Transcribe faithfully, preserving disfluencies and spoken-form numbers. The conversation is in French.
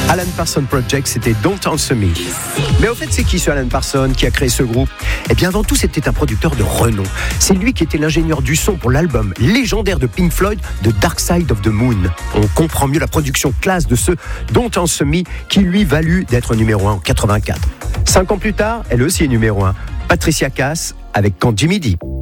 Alan Parsons Project, c'était Don't Answer Me. Mais au fait, c'est qui ce Alan Parsons qui a créé ce groupe ? Eh bien, avant tout, c'était un producteur de renom. C'est lui qui était l'ingénieur du son pour l'album légendaire de Pink Floyd, The Dark Side of the Moon. On comprend mieux la production classe de ce Don't Answer Me qui lui valut d'être numéro un en quatre-vingt-quatre. Cinq ans plus tard, elle aussi est numéro un. Patricia Cass avec Quand Jimmy dit.